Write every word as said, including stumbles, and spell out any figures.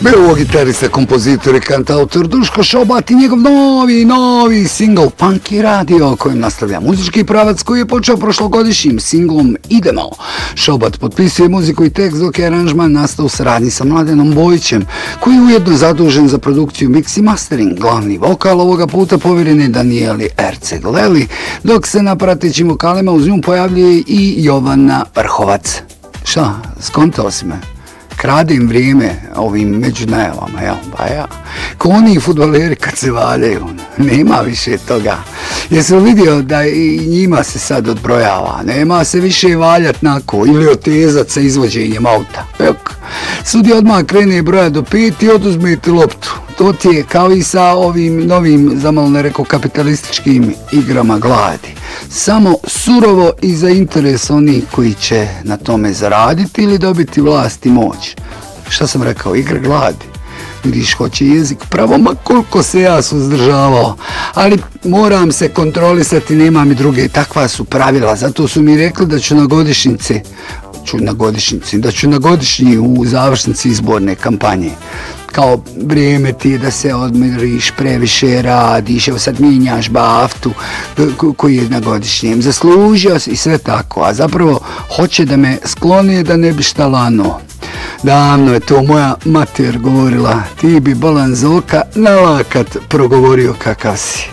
Bio ovo gitarista, kompozitor i kantautor Duško Šobat i njegov novi, novi singl Funky Radio, kojim nastavlja muzički pravac koji je počeo prošlogodišnjim singlom Idemo. Šobat potpisuje muziku i tekst dok je aranžman nastao u saradnji sa Mladenom Bojićem, koji je ujedno zadužen za produkciju mix i mastering. Glavni vokal ovoga puta povjeren je Danijeli Ercegleli, dok se na pratećim vokalima uz nju pojavljuje i Jovana Vrhovac. Šta, skontao si me? Kradim vrijeme ovim međunajavama, jel, ba ja. Ko oni fudbaleri kad se valjaju, nema više toga. Jesi li vidio da i njima se sad odbrojava, nema se više valjat nako ili otezat sa izvođenjem auta. Pek, sudi odmah krene broja do pet i oduzmete loptu. To ti je kao i sa ovim novim, zamalo ne rekao, kapitalističkim igrama gladi. Samo surovo i za interes onih koji će na tome zaraditi ili dobiti vlast i moć. Šta sam rekao, igra gladi. Vidiš, hoće jezik pravo, ma koliko se ja suzdržavao. Ali moram se kontrolisati, nema mi druge, takva su pravila. Zato su mi rekli da ću na godišnjici, ću na godišnjici, da ću na godišnji u završnici izborne kampanje. Kao vrijeme ti da se odmiriš, previše radiš, evo sad mijenjaš baftu koji je na godišnjem, zaslužio si i sve tako, a zapravo hoće da me skloni da ne bi šta lano. Davno je to moja mater govorila, ti bi bolan zoka na lakat progovorio kakav si.